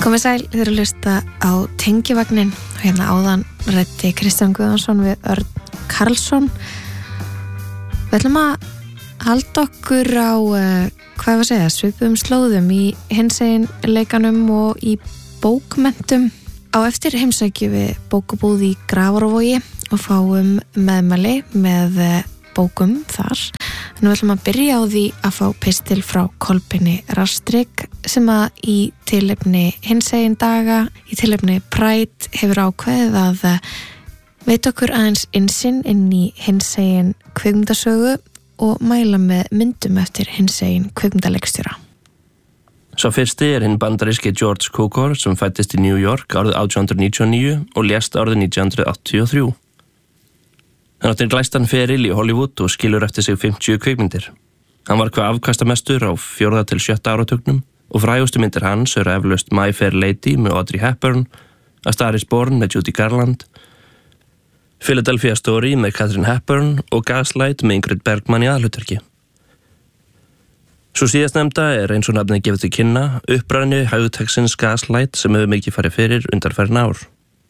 Komið sæl, þið eru að hlusta á Tengivagnin og hérna áðan ræddi Kristján Guðjónsson við Örn Karlsson. Við ætlum að halda okkur á, svipuðum slóðum í hinsegin leikanum og í bókmentum. Á eftir heimsækjum við bókabúð í Grafarvogi og fáum meðmæli með bókum þar. Nú ætlum að byrja á því að fá pistil frá Kolbeini Rastrik sem að í tilefni hinsegin daga, í tilefni Pride hefur ákveðið að veita okkur aðeins innsinn inn í hinsegin kvikmyndasögu og mæla með myndum eftir hinsegin kvikmyndaleikstjóra. Sá fyrsti hinn bandaríski George Cukor sem fæddist í New York árið 1899 og lést árið 1983. Hann átti glæstan feril í Hollywood og skilur eftir sig 50 kvikmyndir. Hann var hvað afkastamestur á 4. til 7. áratugnum og frægustu myndir hans eru eflaust My Fair Lady með Audrey Hepburn, A Star is Born með Judy Garland, Philadelphia Story með Katharine Hepburn og Gaslight með Ingrid Bergman í aðhlutverki. Svo síðastnefnda eins og nafnið gefið til kynna uppræðinu hugtaksins Gaslight sem hefur mikið farið fyrir undanfarin ár.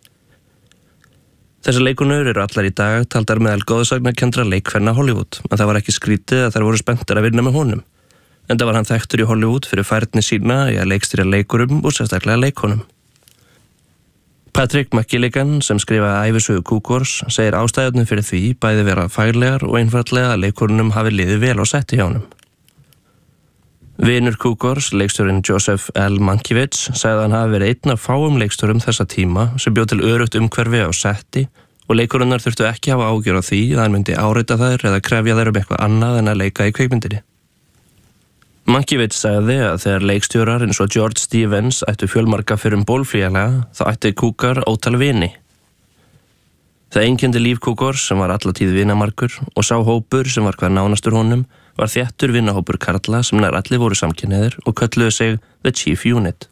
Þessar leikonur eru allar í dag taldar meðal góðsagnarkenndra leikkvenna Hollywood, en það var ekki skrítið að þær voru spenntar að vinna með honum. Enda var hann þekktur í Hollywood fyrir færni sína í að leikstýra leikurum og sérstaklega leikonum. Patrick McGilligan, sem skrifaði ævisögu Cukors, segir ástæðunum fyrir því bæði vera faglegar og einfaldlega að leikonunum hafi liðið vel á setti hjá honum. Vinur Cukors, leikstjórinn Joseph L. Mankiewicz, sagði að hann hafi verið einn af fáum leikstjórum þessa tíma sem bjó til öruggt umhverfi á setti og leikurunnar þurftu ekki hafa ágjör á því að hann myndi áreita þær eða krefja þær eitthvað annað en að leika í kvikmyndinni. Mankiewicz sagði að þegar leikstjórar eins og George Stevens ættu fjölmarga fyrir bólfélaga þá ætti Cukor ótal vini. Það einkenndi líf Cukors sem var alla tíð vinamargur og sá hópur sem var hvað nánastur honum var þéttur vinahópur karla sem nær allir voru samkynhneigðir og kölluðu sig The Chief Unit.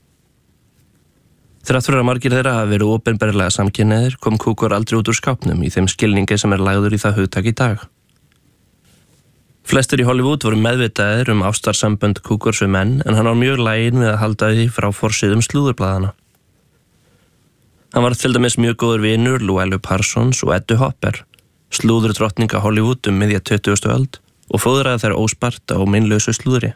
Þrátt fyrir að margir þeirra hafi verið opinberlega samkynhneigðir kom Cukor aldrei út úr skápnum í þeim skilningi sem lagður í það hugtak í dag. Flestir í Hollywood voru meðvitaðir ástarsambönd Cukors við menn en hann var mjög laginn við að halda því frá forsíðum slúðurblaðana. Hann var til dæmis mjög góður vinur Llewellyn Parsons og Eddu Hopper, slúðurdrottninga Hollywood miðja 20. öld og fóðraði þær óspart á meinlausu slúðri.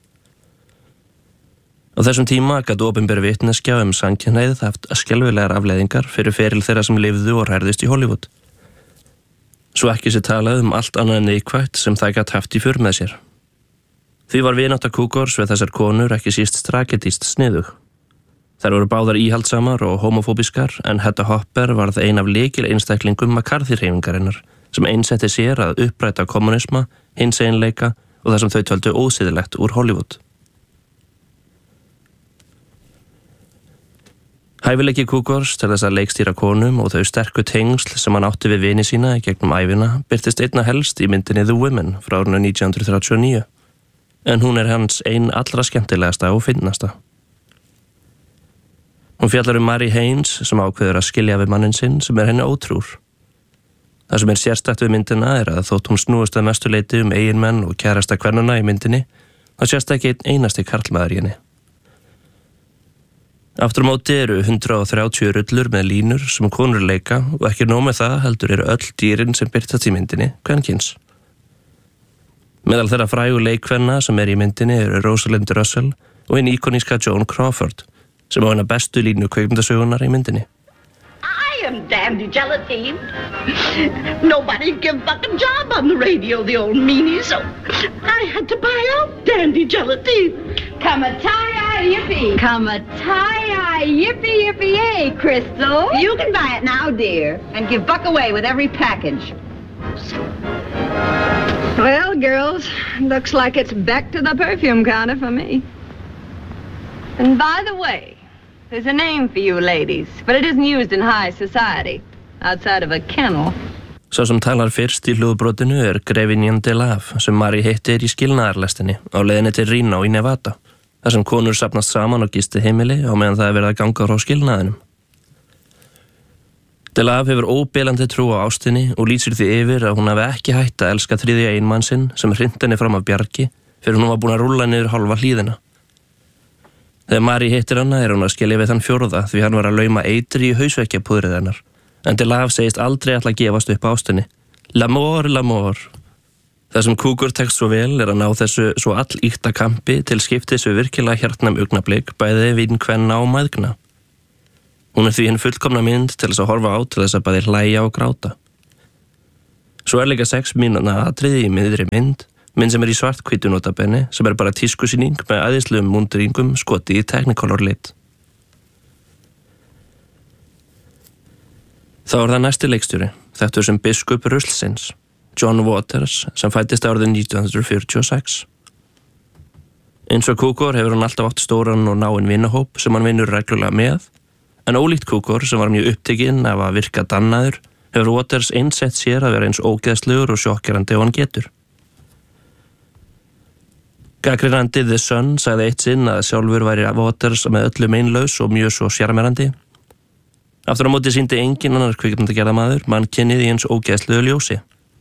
Á þessum tíma gat opinber vitneskja samkynhneigð haft skelfilegar afleiðingar fyrir feril þeirra sem lifðu og hrærðust í Hollywood. Svo ekki sé talað allt annað neikvætt sem það gat haft í för með sér. Því var vinátta Cukors við þessar konur ekki síst tragedískt sniðug. Þær voru báðar íhaldsamar og homofóbiskar en Hedda Hopper varð ein af lykil einstaklingum McCarthy-hreyfingarinnar sem einsetti sér að uppræta kommunisma, hinseginleika og það sem þau töldu ósiðilegt úr Hollywood. Hæfileiki Cukors til þess að leikstýra konum og þau sterku tengsl sem hann átti við vini sína í gegnum ævina birtist einna helst í myndinni The Women frá árinu 1939, en hún hans ein allra skemmtilegasta og fyndnasta. Hún fjallar Mary Haynes sem ákveður að skilja við manninn sinn sem henni ótrúr. Það sem sérstakt við myndina að þótt hún snúist að mestu leyti eiginmenn og kærasta kvennuna í myndinni, þá sést ekki einn einasti karlmaður í henni. Aftur á móti eru 130 rullur með línur sem konur leika og ekki nóg með það heldur eru öll dýrin sem birtast í myndinni kvenkyns. Meðal þeirra frægu leikkvenna sem í myndinni eru Rosalind Russell og hinn íkoníska Joan Crawford sem á hana bestu línu kvikmyndasögunar í myndinni. I am Dandy Gelatine. Nobody give Buck a job on the radio, the old meanie, so I had to buy out Dandy Gelatine. Come-a-tie-eye, yippee. Come-a-tie-eye, yippee, yippee, yay, Crystal. You can buy it now, dear, and give Buck away with every package. Well, girls, looks like it's back to the perfume counter for me. And by the way, there's a name for you ladies, but it isn't used in high society, outside of a kennel. Sá sem talar fyrst í hljóðbrotinu Grevinjan de Lav sem Mary hittir í skilnaðarlestinni á leiðinni til Reno í Nevada, þar sem konur safnast saman og gisti heimili á meðan það verið að ganga frá skilnaðinum. De Lav hefur óbilandi trú á ástinni og lýsir því yfir að hún hafi ekki hætt að elska þriðja eiginmann sinn sem hrinti henni fram af bjargi fyrir hún var búin að rúlla niður hálfa hlíðina. Þegar Mary hittir hana hún að skilja við þann fjórða því hann var að lauma eitri í hausveggjapúðrið hennar. En Delav segist aldrei ætla að gefast upp ástinni. L'amour, l'amour. Það sem Cougar tekst svo vel að ná þessu svo allýkta kampi til skiptis við virkilega hjartnæm augnablik bæði vinkvenna og mæðgna. Hún því hinn fullkomna mynd til þess að horfa á til þess að bæði hlæja og gráta. Svo líka 6 mínútna atriði í miðri mynd sem í svarthvítu notabenni sem bara tískusýning með æðislegum múnduringum skoti í Technicolor lit. Þá það næsti leikstjóri, þekktur sem biskup Ruslsins, John Waters, sem fæddist árið 1946. Eins og Cougar hefur hann alltaf átt stóran og náinn vinahóp sem hann vinnur reglulega með, en ólíkt Cougar sem var mjög upptekinn af að virka dannaður, hefur Waters einsett sér að vera eins ógeðslegur og sjokkerandi og hann getur. Gagnrýnandi The Sun sagði eitt sinn að sjálfur væri Waters með öllum einlaus og mjög svo sjarmerandi. Aftur á móti sýndi engin annar kvikmyndagerðarmaður mannkynið í eins ógeðslegu ljósi.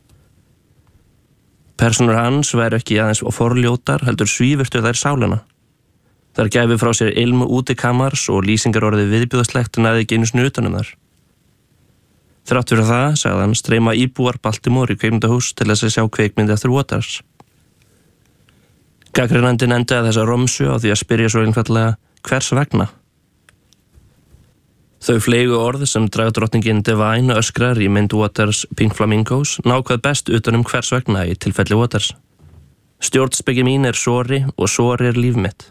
Persónur hans væru ekki aðeins forljótar, heldur svífurtu þær sálina. Þær gæfu frá sér ilm útikamars og lýsingar orðið viðbjóðslegt næði ekki einu sinni utanum þar. Þrátt fyrir það, sagði hann, streyma íbúar Baltimore í kvikmyndahús til þess að sjá kvikmynd eftir Waters. Gagnrýnandinn endaði þessa romsu á því að spyrja svo einfaldlega hvers vegna. Þau fleygu orð sem dragdrottningin Divine öskrar í mynd Waters Pink Flamingos nákvæð best utanum hvers vegna í tilfelli Waters. Stjórnspeki mín sorri og sorri líf mitt.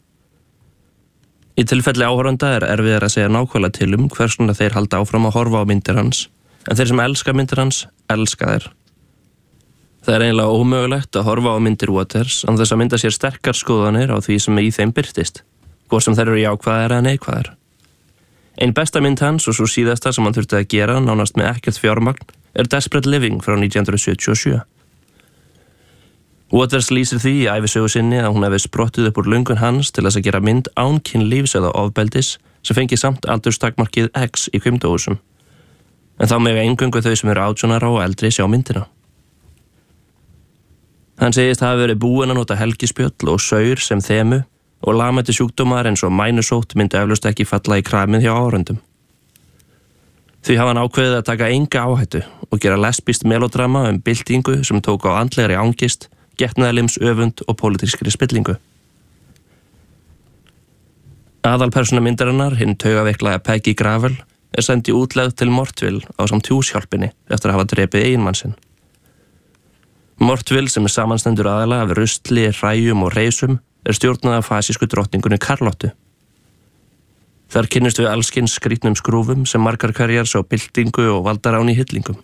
Í tilfelli áhorfenda erfiðar að segja nákvæmlega til hvers vegna þeir halda áfram að horfa á myndir hans, en þeir sem elska myndir hans, elska þær. Það eiginlega ómögulegt að horfa á myndir Waters án þess að mynda sér sterkar skoðanir á því sem í þeim birtist, hvort sem þeir eru jákvæðar eða neikvæðar. Ein besta mynd hans og svo síðasta sem hann þurfti að gera nánast með ekkert fjármagn Desperate Living frá 1977. Waters lýsir því í ævisögu sinni að hún hefði sprottið upp úr löngun hans til þess að gera mynd án kynlífs eða ofbeldis sem fengi samt aldurstakmarkið X í kvikmyndahúsum. En þá mega eingöngu þau sem eru 18 ára og eldri sjá myndina. Hann segist hafa verið búinn að nota helgispjöll og saur sem þemu og lamandi sjúkdómar eins og mænusótt myndu eflaust ekki falla í kramið hjá áhorfendum. Því hafa hann ákveðið að taka enga áhættu og gera lesbískt melodrama byltingu sem tók á andlegri angist, getnaðarlims öfund og pólitískri spillingu. Aðalpersóna myndarinnar, hinn taugaveiklaða Peggy Gravel, send í útlegð til Mortville ásamt húshjálpinni eftir að hafa drepið eiginmann sinn. Mortville sem samanstendur aðalega af rusli, hræjum og reisum stjórnað af fasísku drottningunni Karlottu. Þar kynnist við allskins skrýtnum skrúfum sem margar hverjar sá byltingu og valdarán í hillingum.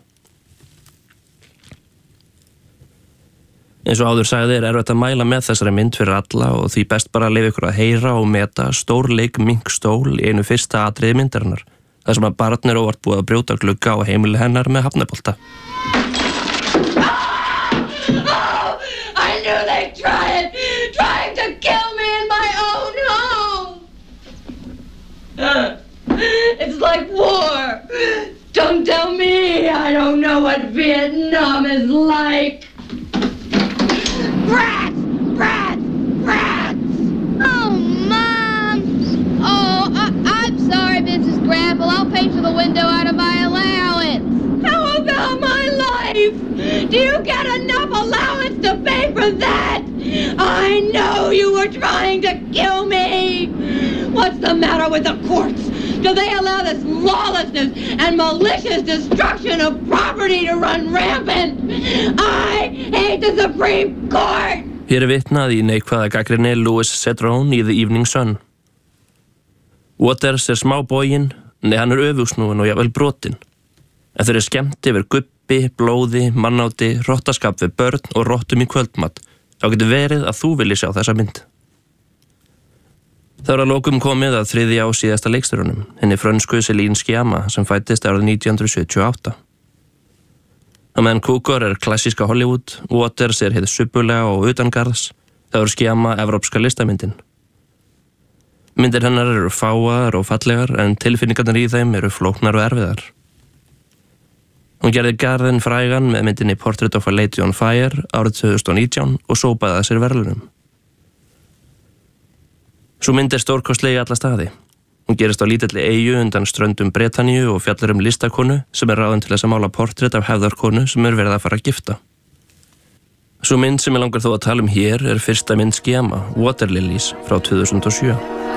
Eins og áður sagði erfitt að mæla með þessari mynd fyrir alla og því best bara að leyfa ykkur að heyra og meta stórleik minkstól í einu fyrsta atriði myndarinnar, þar sem að barn óvart búið að brjóta glugga á heimili hennar með hafnabolta. I knew they trying to kill me in my own home. It's like war. Don't tell me I don't know what Vietnam is like. Rats! Rats! Rats! Oh, Mom! Oh, I'm sorry, Mrs. Gramble. I'll pay for the window out of my allowance. How about my life? Do you get enough allowance to pay for that? I know you were trying to kill me. What's the matter with the courts? Do they allow this lawlessness and malicious destruction of property to run rampant? I hate the Supreme Court! Hér vitnað í neikvæða gagnrýni Louis Cedrone í The Evening Sun. Waters smá boginn, hann öfugsnúinn og jafnvel brotinn. En þeir skemmt yfir gubbi, blóði, mannáti, rottaskap við börn og rottum í kvöldmat. Þá getur verið að þú vilji sjá þessa mynd. Það að lokum komið að þriðja á síðasta leikstjórunum, henni frönsku Céline Sciamma sem fæddist árið 1978. Á meðan Cougar klassíska Hollywood, Waters hið subbulega og utangarðs, þá Sciamma evrópska listamyndin. Myndir hennar eru fáar og fallegar en tilfinningarnar í þeim eru flóknar og erfiðar. Hún gerði garðinn frægan með myndinni Portrait of a Lady on Fire 2019 og sópaði að sér verðlaunum. Sú mynd stórkostleg í alla staði. Hún gerist á lítilli eyju undan ströndum Bretaníu og fjallar listakonu sem ráðin til þess að mála portrett af hefðarkonu sem verið að fara að gifta. Sú mynd sem langar þó að tala hér fyrsta mynd Sciamma, Water Lilies, frá 2007.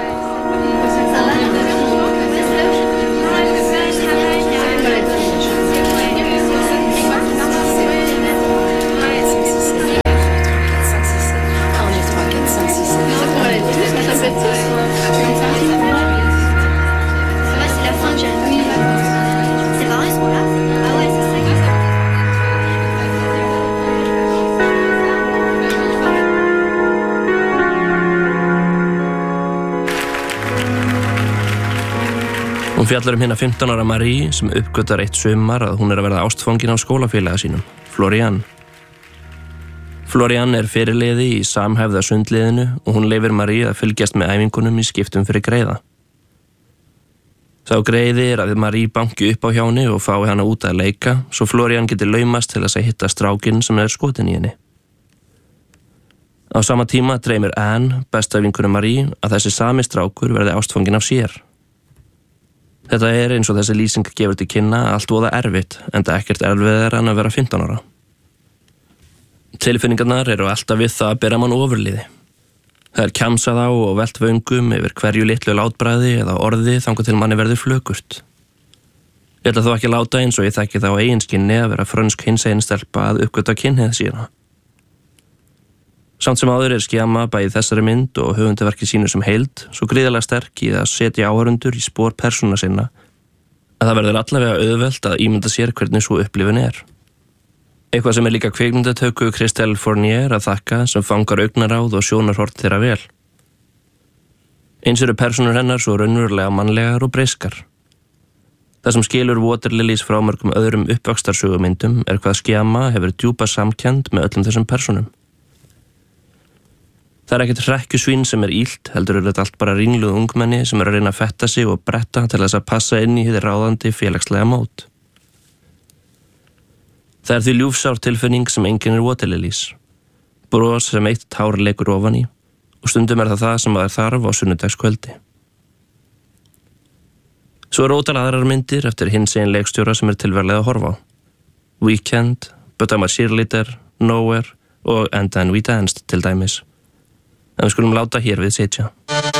Hún fjallar hina 15 ára Marie sem uppgötar eitt sumar að hún að verða ástfangin á skólafélaga sínum, Florian. Florian fyrirliði í samhæfða sundliðinu og hún leyfir Marie að fylgjast með æfingunum í skiptum fyrir greiða. Sá greiði að Marie banki upp á hjá henni og fái hana út að leika, svo Florian geti laumast til þess að hitta strákinn sem skotin í henni. Á sama tíma dreymir Anne, besta vinkonu Marie, að þessi sami strákur verði ástfangin af sér. Þetta eins og þessi lýsing gefur til kynna allt voða erfitt, enda ekkert erfiðara en að vera 15 ára. Tilfinningarnar alltaf við það að bera mann ofurliði. Það kjamsað á og velt vöngum yfir hverju litlu látbræði eða orði þangað til manni verður flökurt. Ég ætla þó ekki láta eins og ég þekki það á eigin skinni að vera frönsk hinsegin stelpa að uppgöta kynhneigð sína. Samt sem áður Sciamma bæði þessari mynd og höfundaverki sínu sem heild, svo gríðarlega sterk í að setja áhorfendur í spor persóna sinna, að það verður allavega auðvelt að ímynda sér hvernig svo upplifun Eitthvað sem líka kvikmyndatöku Christelle Fournier að þakka sem fangar augnaráð og sjónarhorn þeirra vel. Eins persónur hennar svo raunverulega mannlegar og breiskar. Það sem skilur Water Lilies frá mörgum öðrum uppvaxtarsögumyndum hvað Sciamma hefur djúpa samkennd með öllum þessum persónum. Það ekkert hrekkjusvín sem illt, heldur þetta allt bara ringluð ungmenni sem að reyna að fetta sig og bretta til þess að passa inn í hið ráðandi félagslega mót. Það því ljúfsár tilfinning sem einkennir Water Lilies. Bros sem eitt tár leikur ofan í og stundum það sem maður þarf á sunnudagskvöldi. Svo ótal aðrar myndir eftir hinsegin leikstjóra sem tilverlega að horfa á. Weekend, But I'm a Cheerleader, Nowhere og And Then We Danced til dæmis. En við skulum láta hér við sitja.